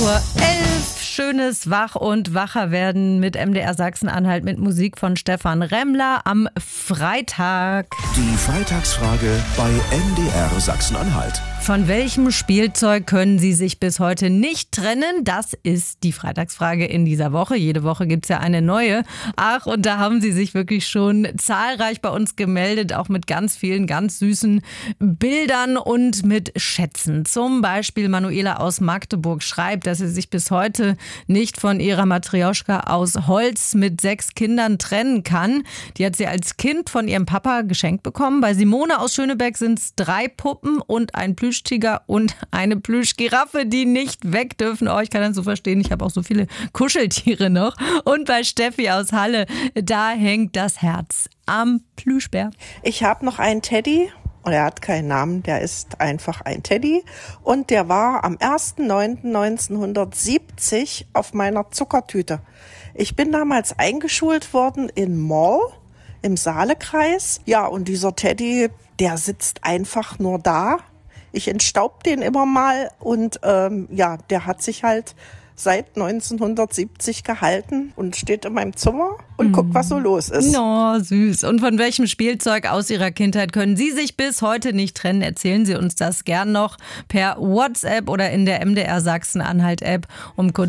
8:11 Uhr. Schönes Wach- und Wacher werden mit MDR Sachsen-Anhalt mit Musik von Stefan Remmler am Freitag. Die Freitagsfrage bei MDR Sachsen-Anhalt. Von welchem Spielzeug können Sie sich bis heute nicht trennen? Das ist die Freitagsfrage in dieser Woche. Jede Woche gibt es ja eine neue. Ach, und da haben Sie sich wirklich schon zahlreich bei uns gemeldet, auch mit ganz vielen ganz süßen Bildern und mit Schätzen. Zum Beispiel Manuela aus Magdeburg schreibt, dass sie sich bis heute nicht von ihrer Matrioschka aus Holz mit 6 Kindern trennen kann. Die hat sie als Kind von ihrem Papa geschenkt bekommen. Bei Simone aus Schöneberg sind es 3 Puppen und ein Plüschtiger und eine Plüschgiraffe, die nicht weg dürfen. Oh, ich kann das so verstehen. Ich habe auch so viele Kuscheltiere noch. Und bei Steffi aus Halle, da hängt das Herz am Plüschbär. Ich habe noch einen Teddy. Und er hat keinen Namen, der ist einfach ein Teddy. Und der war am 1.9.1970 auf meiner Zuckertüte. Ich bin damals eingeschult worden in Moll im Saalekreis. Ja, und dieser Teddy, der sitzt einfach nur da. Ich entstaub den immer mal und der hat sich halt seit 1970 gehalten und steht in meinem Zimmer und guckt, was so los ist. Oh, süß. Und von welchem Spielzeug aus Ihrer Kindheit können Sie sich bis heute nicht trennen? Erzählen Sie uns das gern noch per WhatsApp oder in der MDR Sachsen-Anhalt-App um kurz